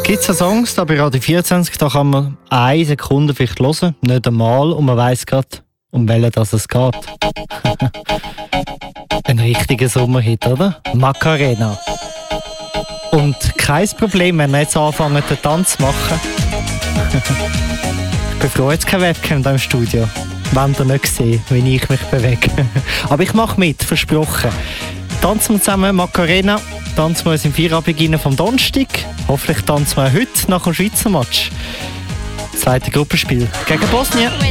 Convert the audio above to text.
Es gibt so Songs, da bei Radio 24, da kann man 1 Sekunde vielleicht hören, nicht einmal, und man weiss gerade, um welchen es geht. Ein richtiger Sommerhit, oder? Macarena. Und kein Problem, wenn wir jetzt anfangen, den Tanz zu machen. Ich bin froh, jetzt keine Webcam hier im Studio. Wollt ihr nicht sehen, wie ich mich bewege. Aber ich mache mit, versprochen. Tanzen wir zusammen Macarena, tanzen wir uns im Feierabend vom Donnerstag. Hoffentlich tanzen wir heute nach dem Schweizer Match. Zweite Gruppenspiel gegen Bosnien.